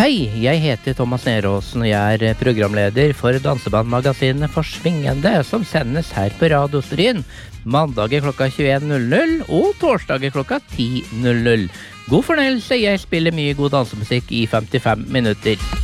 Hei, jeg heter Thomas Neråsen, og jeg er programleder for dansebandmagasinet Forsvingende, som sendes her på Radio Stryn, mandager klokka 21.00 og torsdager klokka 10.00. God fornøyelse, jeg spiller mye god dansemusikk i 55 minutter.